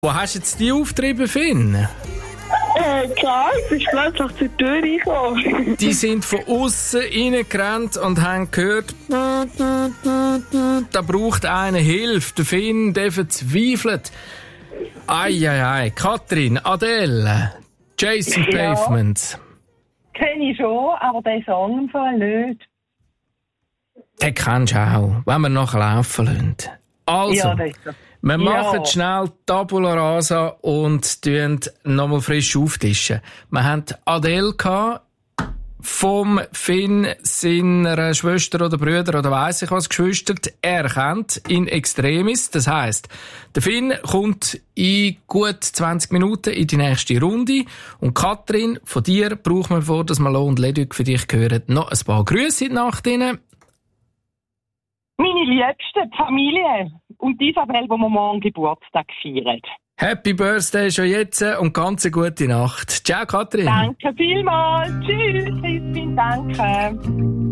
Wo hast jetzt die aufgetrieben, Finn? Klar, ich bin plötzlich zur Tür reingekommen. Die sind von aussen reingerannt und haben gehört, da braucht einer Hilfe. Der Finn, der verzweifelt. Ei. Katrin, Adele, Jason Pavement. Kenne ich schon, aber den Song im Fall nicht. Den kennst du auch, wenn wir nachher laufen lassen. Also, Ja, das ist so. wir Ja. machen schnell Tabula Rasa und tun nochmal frisch auftischen. Wir haben Adele gehabt, vom Finn, seiner Schwester oder Brüder oder weiss ich was, Geschwister, erkannt in extremis. Das heisst, der Finn kommt in gut 20 Minuten in die nächste Runde und Katrin, von dir brauchen wir, vor dass wir Lo und Leduc für dich hören, noch ein paar Grüße nach denen. Meine Liebste, die Familie und die Isabel, die wir morgen Geburtstag feiern. Happy Birthday schon jetzt und ganz eine gute Nacht. Ciao, Katrin. Danke vielmals. Tschüss, Christine, danke.